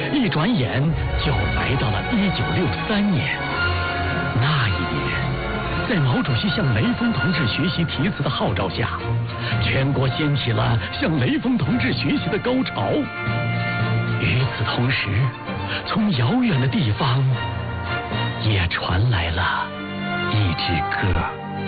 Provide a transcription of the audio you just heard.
一转眼就来到了1963年。那一年，在毛主席向雷锋同志学习题词的号召下，全国掀起了向雷锋同志学习的高潮。与此同时，从遥远的地方也传来了一支歌。